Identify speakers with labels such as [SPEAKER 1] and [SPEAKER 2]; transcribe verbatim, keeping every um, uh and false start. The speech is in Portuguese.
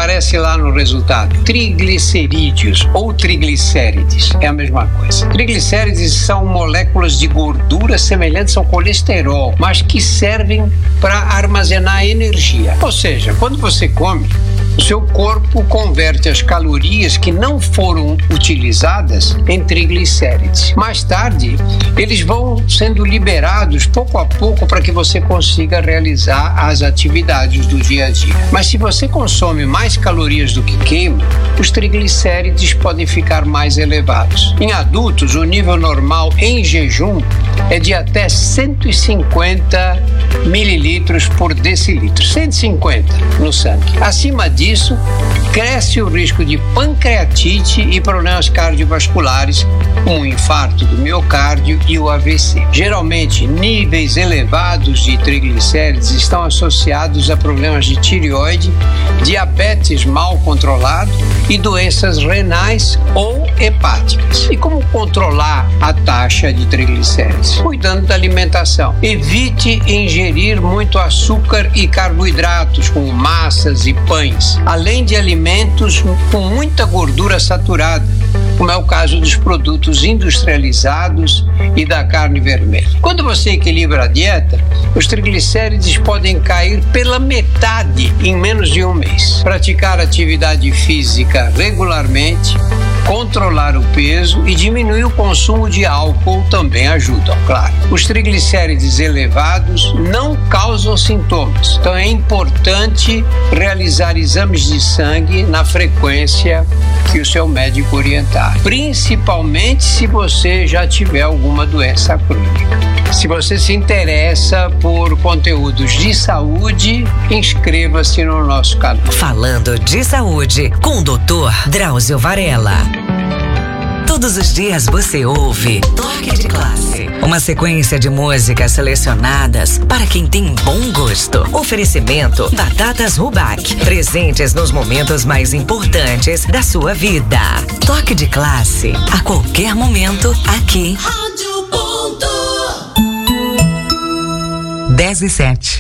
[SPEAKER 1] aparece lá no resultado? Triglicerídeos ou triglicérides, é a mesma coisa. Triglicérides são moléculas de gordura semelhantes ao colesterol, mas que servem para armazenar energia. Ou seja, quando você come, o seu corpo converte as calorias que não foram utilizadas em triglicérides. Mais tarde, eles vão sendo liberados pouco a pouco para que você consiga realizar as atividades do dia a dia. Mas se você consome mais calorias do que queima, os triglicérides podem ficar mais elevados. Em adultos, o nível normal em jejum é de até cento e cinquenta mililitros por decilitro. cento e cinquenta no sangue. Acima disso, cresce o risco de pancreatite e problemas cardiovasculares, como o infarto do miocárdio e o A V C. Geralmente, níveis elevados de triglicérides estão associados a problemas de tireoide, diabetes mal controlado e doenças renais ou hepáticas. E como controlar a taxa de triglicérides? Cuidando da alimentação. Evite ingerir muito açúcar e carboidratos, como massas e pães, além de alimentos com muita gordura saturada, como é o caso dos produtos industrializados e da carne vermelha. Quando você equilibra a dieta, os triglicérides podem cair pela metade em menos de um mês. Praticar atividade física regularmente, controlar o peso e diminuir o consumo de álcool também ajudam, claro. Os triglicérides elevados não causam sintomas, então é importante realizar exames de sangue na frequência que o seu médico orientar, principalmente se você já tiver alguma doença crônica. Se você se interessa por conteúdos de saúde, inscreva-se no nosso canal.
[SPEAKER 2] Falando de saúde com o doutor Drauzio Varella. Todos os dias você ouve Toque de Classe, uma sequência de músicas selecionadas para quem tem bom gosto. Oferecimento Batatas Rubac, presentes nos momentos mais importantes da sua vida. Toque de Classe, a qualquer momento, aqui.
[SPEAKER 3] Rádio Ponto.
[SPEAKER 2] dez e sete.